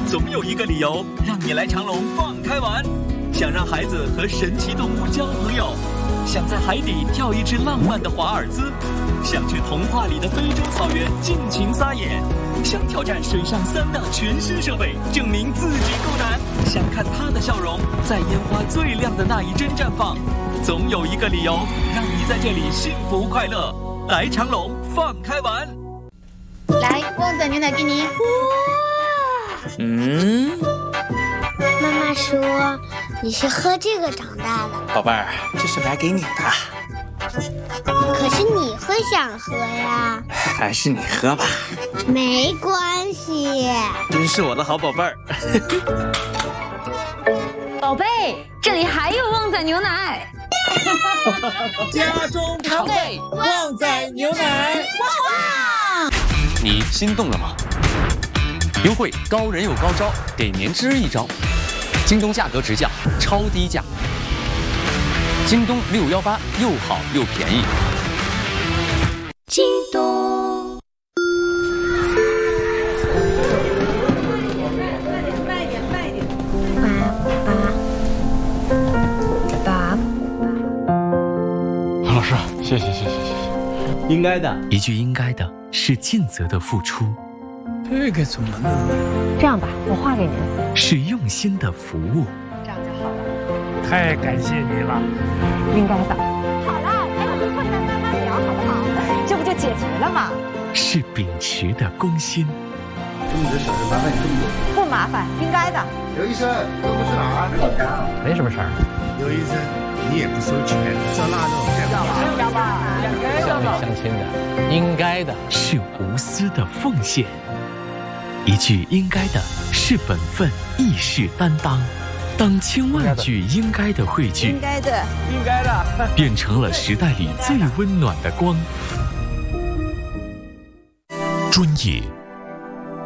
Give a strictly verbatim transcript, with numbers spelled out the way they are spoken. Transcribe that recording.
总有一个理由让你来长隆放开玩。想让孩子和神奇动物交朋友，想在海底跳一只浪漫的华尔兹，想去童话里的非洲草原尽情撒野，想挑战水上三大全新设备，证明自己够胆，想看他的笑容在烟花最亮的那一帧绽放。总有一个理由让你在这里幸福快乐。来长隆放开玩。 来，旺仔牛奶给你。 嗯， 妈妈说你是喝这个长大的， 宝贝儿，这是买给你的。 可是你会想喝呀？ 还是你喝吧。 没关系。 真是我的好宝贝儿。 宝贝，这里还有旺仔牛奶。 家中常备旺仔牛奶。 哇！ 你心动了吗？优惠高人有高招，给年之一招。京东价格直降，超低价。京东六幺八又好又便宜。 京东。 慢一点，慢一点。 爸爸。 老师，谢谢谢谢谢谢。 应该的， 一句应该的是尽责的付出。 这个怎么弄？ 这样吧，我画给您。 是用心的服务。 这样就好了。 太感谢你了。 应该的。好了，还有个困难慢慢聊，好不好？这不就解决了吗？ 是秉持的公心。 这么点小事麻烦你这么多？ 不麻烦，应该的。 刘医生，这不是哪儿？ 没什么事儿。 刘医生，你也不收钱，照那弄干嘛？ 要吧， 乡里乡亲的，应该的。 是无私的奉献。一句应该的是本分，亦是担当。当千万句应该的汇聚， 应该的， 应该的， 变成了时代里最温暖的光。 专业、